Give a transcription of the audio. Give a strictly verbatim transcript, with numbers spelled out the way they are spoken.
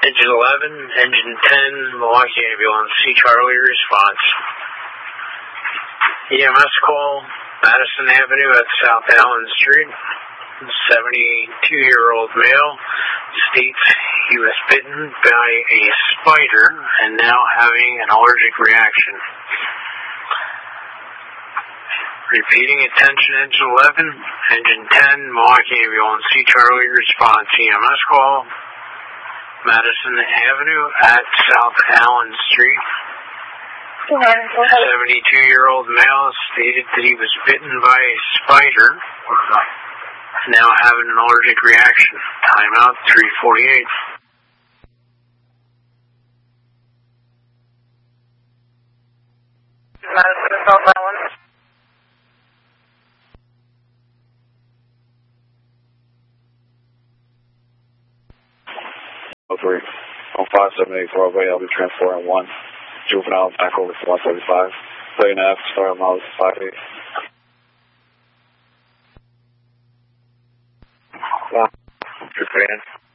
Engine eleven, Engine ten, Milwaukee Ambulance, C Charlie response. E M S call, Madison Avenue at South Allen Street. seventy-two-year-old male states he was bitten by a spider and now having an allergic reaction. Repeating, attention, Engine eleven, Engine ten, Milwaukee Ambulance, C Charlie response. E M S call, Madison Avenue at South Allen Street. seventy-two-year-old male stated that he was bitten by a spider, now having an allergic reaction. Timeout three forty-eight. Madison, South Allen. oh three, on five seven eight Broadway, I'll be transporting one juvenile back over to one seventy-five. Play and a half, start miles five eight. One, two, three in.